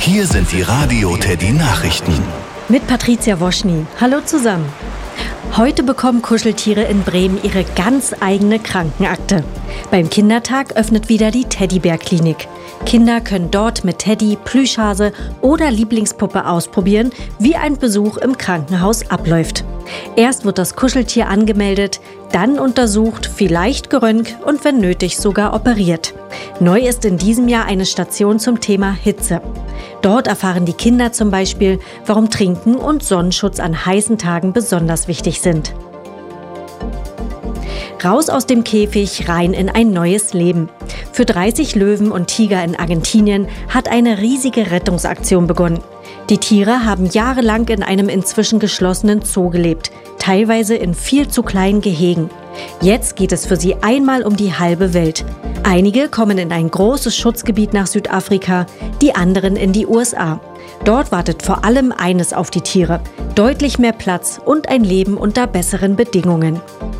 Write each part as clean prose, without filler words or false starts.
Hier sind die Radio Teddy Nachrichten. Mit Patricia Woschny. Hallo zusammen. Heute bekommen Kuscheltiere in Bremen ihre ganz eigene Krankenakte. Beim Kindertag öffnet wieder die Teddybär-Klinik. Kinder können dort mit Teddy, Plüschhase oder Lieblingspuppe ausprobieren, wie ein Besuch im Krankenhaus abläuft. Erst wird das Kuscheltier angemeldet, dann untersucht, vielleicht geröntgt und wenn nötig sogar operiert. Neu ist in diesem Jahr eine Station zum Thema Hitze. Dort erfahren die Kinder zum Beispiel, warum Trinken und Sonnenschutz an heißen Tagen besonders wichtig sind. Raus aus dem Käfig, rein in ein neues Leben. Für 30 Löwen und Tiger in Argentinien hat eine riesige Rettungsaktion begonnen. Die Tiere haben jahrelang in einem inzwischen geschlossenen Zoo gelebt, teilweise in viel zu kleinen Gehegen. Jetzt geht es für sie einmal um die halbe Welt. Einige kommen in ein großes Schutzgebiet nach Südafrika, die anderen in die USA. Dort wartet vor allem eines auf die Tiere: deutlich mehr Platz und ein Leben unter besseren Bedingungen.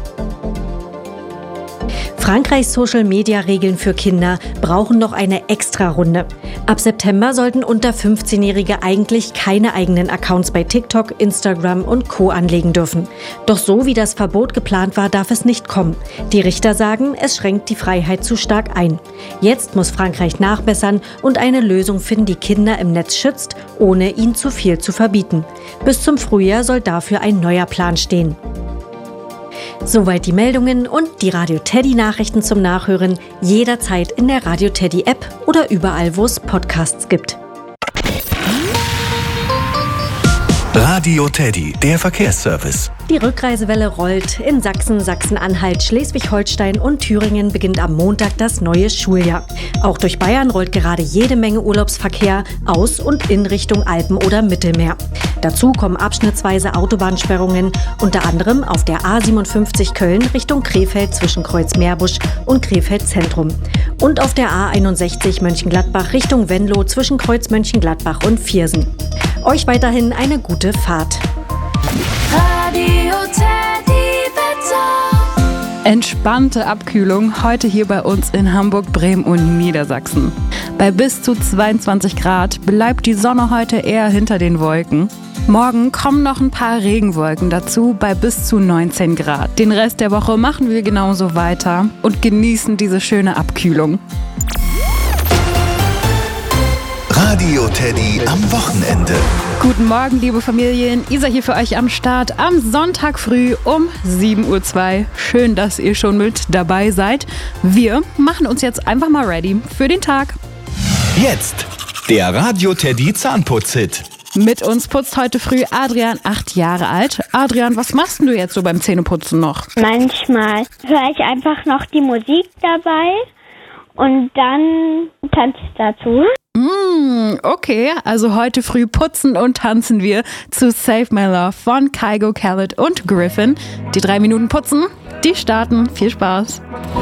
Frankreichs Social-Media-Regeln für Kinder brauchen noch eine Extra-Runde. Ab September sollten unter 15-Jährige eigentlich keine eigenen Accounts bei TikTok, Instagram und Co. anlegen dürfen. Doch so wie das Verbot geplant war, darf es nicht kommen. Die Richter sagen, es schränkt die Freiheit zu stark ein. Jetzt muss Frankreich nachbessern und eine Lösung finden, die Kinder im Netz schützt, ohne ihnen zu viel zu verbieten. Bis zum Frühjahr soll dafür ein neuer Plan stehen. Soweit die Meldungen und die Radio Teddy Nachrichten zum Nachhören jederzeit in der Radio Teddy App oder überall, wo es Podcasts gibt. Radio Teddy, der Verkehrsservice. Die Rückreisewelle rollt. In Sachsen, Sachsen-Anhalt, Schleswig-Holstein und Thüringen beginnt am Montag das neue Schuljahr. Auch durch Bayern rollt gerade jede Menge Urlaubsverkehr aus und in Richtung Alpen oder Mittelmeer. Dazu kommen abschnittsweise Autobahnsperrungen, unter anderem auf der A57 Köln Richtung Krefeld zwischen Kreuz-Meerbusch und Krefeld Zentrum. Und auf der A61 Mönchengladbach Richtung Venlo zwischen Kreuz Mönchengladbach und Viersen. Euch weiterhin eine gute Fahrt. Radio Teddy Wetter. Entspannte Abkühlung heute hier bei uns in Hamburg, Bremen und Niedersachsen. Bei bis zu 22 Grad bleibt die Sonne heute eher hinter den Wolken. Morgen kommen noch ein paar Regenwolken dazu bei bis zu 19 Grad. Den Rest der Woche machen wir genauso weiter und genießen diese schöne Abkühlung. Radio Teddy am Wochenende. Guten Morgen, liebe Familien. Isa hier für euch am Start am Sonntag früh um 7:02 Uhr. Schön, dass ihr schon mit dabei seid. Wir machen uns jetzt einfach mal ready für den Tag. Jetzt der Radio Teddy Zahnputz-Hit. Mit uns putzt heute früh Adrian, 8 Jahre alt. Adrian, was machst denn du jetzt so beim Zähneputzen noch? Manchmal höre ich einfach noch die Musik dabei und dann tanze ich dazu. Okay, also heute früh putzen und tanzen wir zu Save My Love von Kygo, Khaled und Griffin. Die 3 Minuten putzen, die starten. Viel Spaß.